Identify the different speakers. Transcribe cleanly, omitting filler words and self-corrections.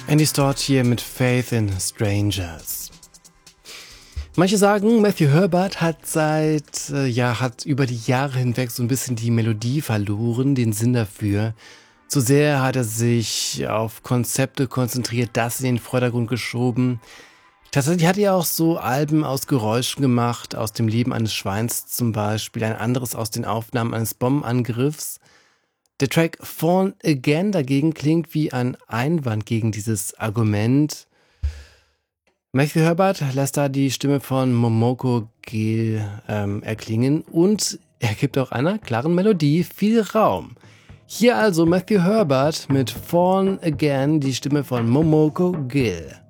Speaker 1: Andy Stott hier mit Faith in Strangers. Manche sagen, Matthew Herbert hat hat über die Jahre hinweg so ein bisschen die Melodie verloren, den Sinn dafür. Zu sehr hat er sich auf Konzepte konzentriert, das in den Vordergrund geschoben. Tatsächlich hat er auch so Alben aus Geräuschen gemacht, aus dem Leben eines Schweins zum Beispiel, ein anderes aus den Aufnahmen eines Bombenangriffs. Der Track Fallen Again dagegen klingt wie ein Einwand gegen dieses Argument. Matthew Herbert lässt da die Stimme von Momoko Gill erklingen und er gibt auch einer klaren Melodie viel Raum. Hier also Matthew Herbert mit Fallen Again, die Stimme von Momoko Gill.